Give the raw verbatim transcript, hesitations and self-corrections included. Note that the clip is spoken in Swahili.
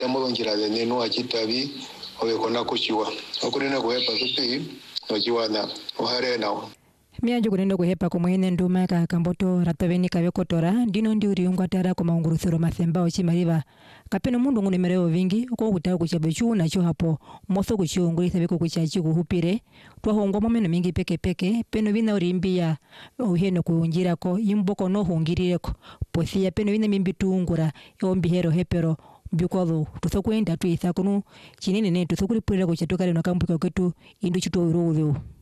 yamulonjera nenu akitabi obekona kuchiwa okurina kuhepa pipi ochiwana ohare nawo mianjo kunenda kuhepa kumwene nduma ka kamboto rataveni kavekotora ndino ndi uriungwa tara kwa maunguruthiro mathemba ochimaliva kapeno mundu ngunemereo vingi uko kutaka kuchabe chuna cho hapo motho kuchiungulitha beko kuchachi kuhupire twahongwa momeno mingi peke peke peno vina urimbia uheno kuunjira ko imboko no hungirireko pothia peno vina mimbi tuungura ombihero hepero bikodo tuthokwenda tuitha kunu chinene ne tuthokulipurira kuchatukale no kambuka kwetu indu chito urudhu